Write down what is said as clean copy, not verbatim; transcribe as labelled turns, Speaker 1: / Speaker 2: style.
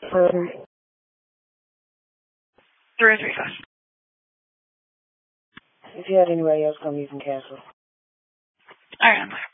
Speaker 1: 335.
Speaker 2: If you had anybody else come, you can cancel.
Speaker 1: Alright, I'm